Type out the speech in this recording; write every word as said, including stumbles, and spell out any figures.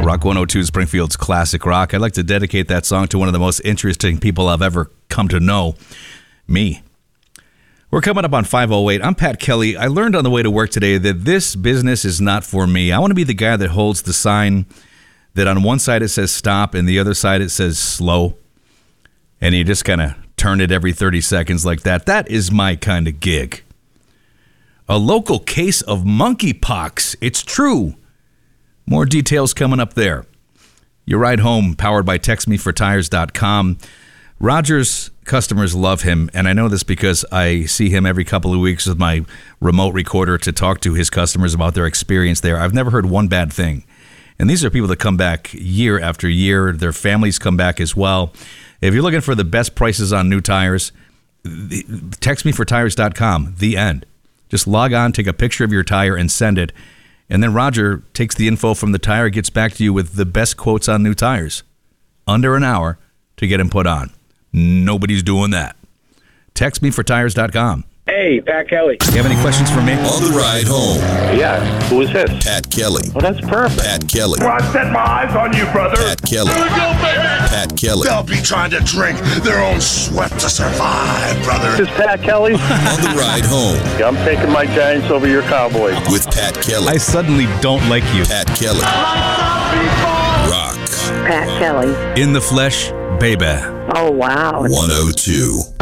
Rock one oh two, Springfield's classic rock. I'd like to dedicate that song to one of the most interesting people I've ever come to know, me. We're coming up on five oh eight. I'm Pat Kelly. I learned on the way to work today that this business is not for me. I want to be the guy that holds the sign that on one side it says stop and the other side it says slow. And you just kind of turn it every thirty seconds like that. That is my kind of gig. A local case of monkeypox. It's true. More details coming up there. Your ride home, powered by text me for tires dot com. Roger's customers love him, and I know this because I see him every couple of weeks with my remote recorder to talk to his customers about their experience there. I've never heard one bad thing. And these are people that come back year after year. Their families come back as well. If you're looking for the best prices on new tires, text me for tires dot com. The end. Just log on, take a picture of your tire, and send it. And then Roger takes the info from the tire, gets back to you with the best quotes on new tires. Under an hour to get them put on. Nobody's doing that. Text me for tires dot com. Hey, Pat Kelly. Do you have any questions for me? On the ride home. Yeah, who is this? Pat Kelly. Well, that's perfect. Pat Kelly. Well, I set my eyes on you, brother. Pat Kelly. Here we go, baby. Pat Kelly. They'll be trying to drink their own sweat to survive, brother. This is Pat Kelly. On the ride home. I'm taking my Giants over your Cowboys. With Pat Kelly. I suddenly don't like you. Pat Kelly. Rock. Pat Kelly. In the flesh, baby. Oh, wow. one oh two.